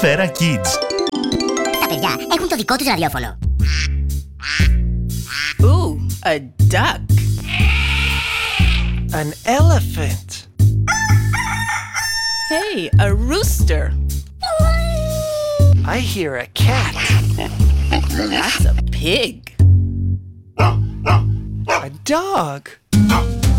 Σφαίρα Kids. Τα παιδιά έχουν το δικό τους ραδιόφωνο. Ooh, a duck. An elephant. Hey, a rooster. I hear a cat. That's a pig. A dog.